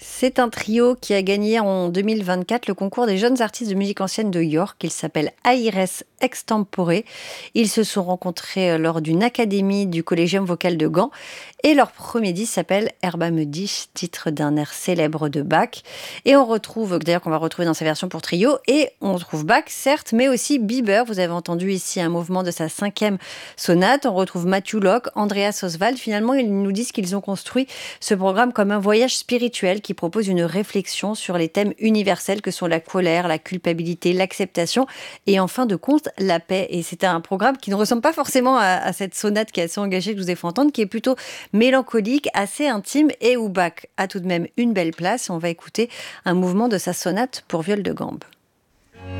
C'est un trio qui a gagné en 2024 le concours des jeunes artistes de musique ancienne de York. Il s'appelle Aires Extempore. Ils se sont rencontrés lors d'une académie du Collégium vocal de Gand. Et leur premier disque s'appelle Herba me dich, titre d'un air célèbre de Bach. Et on retrouve, d'ailleurs qu'on va retrouver dans sa version pour trio, et on retrouve Bach, certes, mais aussi Bieber. Vous avez entendu ici un mouvement de sa 5e sonate. On retrouve Matthew Locke, Andreas Oswald. Finalement, ils nous disent qu'ils ont construit ce programme comme un voyage spirituel qui propose une réflexion sur les thèmes universels que sont la colère, la culpabilité, l'acceptation et en fin de compte la paix. Et c'est un programme qui ne ressemble pas forcément à cette sonate qui est assez engagée que je vous ai fait entendre, qui est plutôt mélancolique, assez intime et où Bach a tout de même une belle place. On va écouter un mouvement de sa sonate pour viol de gambe.